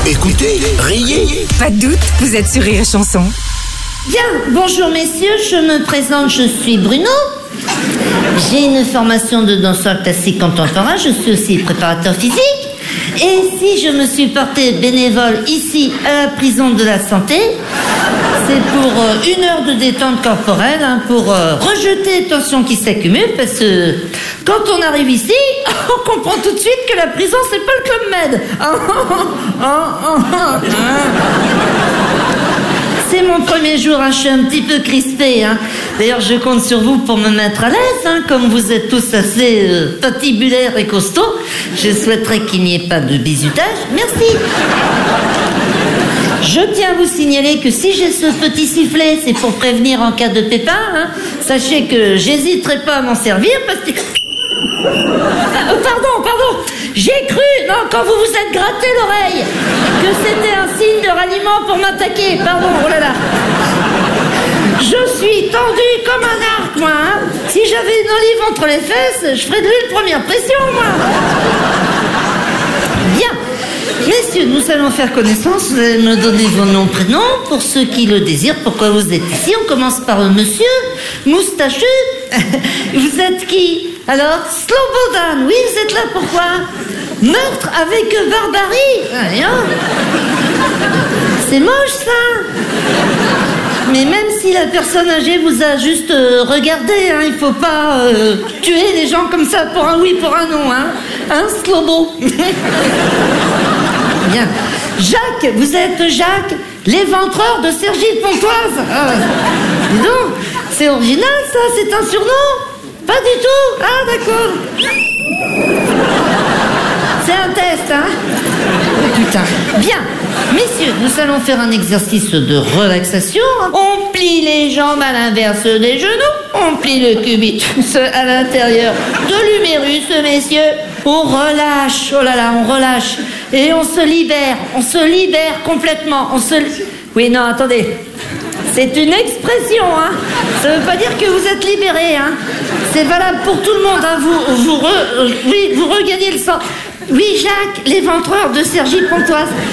Écoutez, riez. Pas de doute, vous êtes sur Rire et Chanson. Bien, bonjour messieurs, je me présente, je suis Bruno. J'ai une formation de danseur classique contemporain, je suis aussi préparateur physique. Et si je me suis portée bénévole ici à la prison de la santé, c'est pour 1 heure de détente corporelle, pour rejeter les tensions qui s'accumulent, parce que quand on arrive ici, on comprend tout de suite que la prison, c'est pas le Club Med. C'est mon premier jour, je suis un petit peu crispée. D'ailleurs, je compte sur vous pour me mettre à l'aise, comme vous êtes tous assez patibulaires et costauds. Je souhaiterais qu'il n'y ait pas de bizutage. Merci. Je tiens à vous signaler que si j'ai ce petit sifflet, c'est pour prévenir en cas de pépin. Sachez que j'hésiterai pas à m'en servir parce que... Pardon, j'ai cru, quand vous vous êtes gratté l'oreille, que c'était un signe de ralliement pour m'attaquer. Pardon, oh là là. Je suis tendue comme un arc, moi. Si j'avais une olive entre les fesses, je ferais de l'huile première pression, moi. Bien. Messieurs, nous allons faire connaissance. Vous allez me donner vos noms, prénoms, pour ceux qui le désirent. Pourquoi vous êtes ici? On commence par monsieur moustachu. Vous êtes qui? Alors, Slobodan, oui, vous êtes là pourquoi? Meurtre avec barbarie. Rien. C'est moche, ça. Mais même si la personne âgée vous a juste regardé, il faut pas tuer les gens comme ça pour un oui, pour un non, Slobo. Bien. Jacques, vous êtes Jacques, l'éventreur de Cergy-Pontoise. Dis donc, c'est original, ça, c'est un surnom? Pas du tout. Ah, d'accord. C'est un test, Oh, putain. Bien. Messieurs, nous allons faire un exercice de relaxation. On plie les jambes à l'inverse des genoux. On plie le cubitus à l'intérieur de l'humérus, messieurs. On relâche. Oh là là, on relâche. Et on se libère. On se libère complètement. Oui, non, attendez. C'est une expression, Ça veut pas dire que vous êtes libéré, C'est valable pour tout le monde, vous regagnez le sang. Oui, Jacques, l'éventreur de Cergy-Pontoise.